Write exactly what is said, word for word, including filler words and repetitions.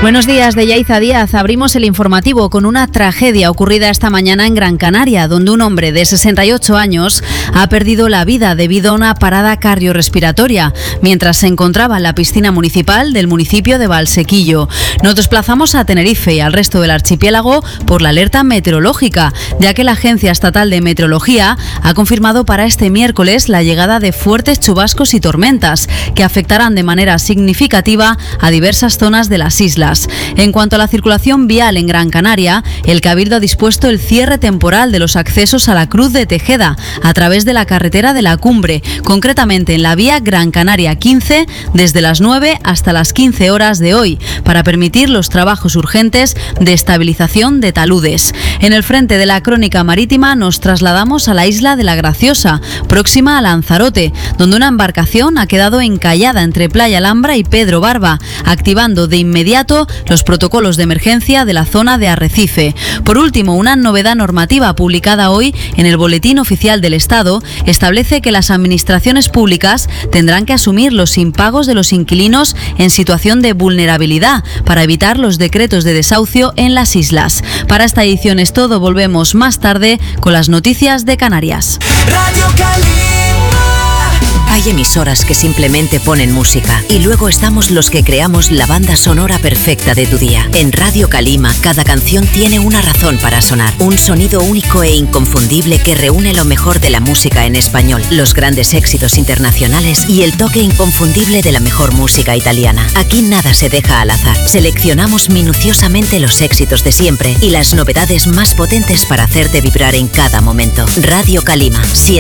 Buenos días, de Yaiza Díaz. Abrimos el informativo con una tragedia ocurrida esta mañana en Gran Canaria, donde un hombre de sesenta y ocho años ha perdido la vida debido a una parada cardiorrespiratoria mientras se encontraba en la piscina municipal del municipio de Valsequillo. Nos desplazamos a Tenerife y al resto del archipiélago por la alerta meteorológica, ya que la Agencia Estatal de Meteorología ha confirmado para este miércoles la llegada de fuertes chubascos y tormentas que afectarán de manera significativa a diversas zonas de las islas. En cuanto a la circulación vial en Gran Canaria, el Cabildo ha dispuesto el cierre temporal de los accesos a la Cruz de Tejeda a través de la carretera de la Cumbre, concretamente en la vía Gran Canaria quince, desde las nueve hasta las quince horas de hoy, para permitir los trabajos urgentes de estabilización de taludes. En el frente de la crónica marítima nos trasladamos a la isla de la Graciosa, próxima a Lanzarote, donde una embarcación ha quedado encallada entre Playa Alhambra y Pedro Barba, activando de inmediato los protocolos de emergencia de la zona de Arrecife. Por último, una novedad normativa publicada hoy en el Boletín Oficial del Estado establece que las administraciones públicas tendrán que asumir los impagos de los inquilinos en situación de vulnerabilidad para evitar los decretos de desahucio en las islas. Para esta edición es todo, volvemos más tarde con las noticias de Canarias. Radio Calima. Hay emisoras que simplemente ponen música y luego estamos los que creamos la banda sonora perfecta de tu día. En Radio Calima, cada canción tiene una razón para sonar. Un sonido único e inconfundible que reúne lo mejor de la música en español, los grandes éxitos internacionales y el toque inconfundible de la mejor música italiana. Aquí nada se deja al azar. Seleccionamos minuciosamente los éxitos de siempre y las novedades más potentes para hacerte vibrar en cada momento. Radio Calima, siempre